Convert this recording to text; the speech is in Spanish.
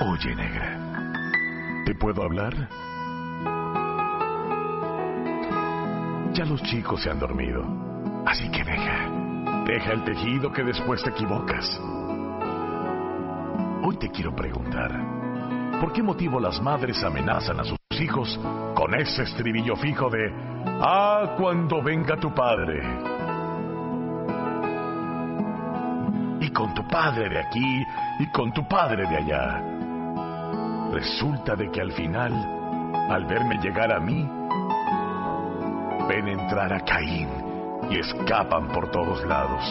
Oye, negra, ¿te puedo hablar? Ya los chicos se han dormido, así que deja el tejido que después te equivocas. Hoy te quiero preguntar, ¿por qué motivo las madres amenazan a sus hijos con ese estribillo fijo de cuando venga tu padre? Y con tu padre de aquí y con tu padre de allá. Resulta de que al final, al verme llegar a mí, ven entrar a Caín y escapan por todos lados.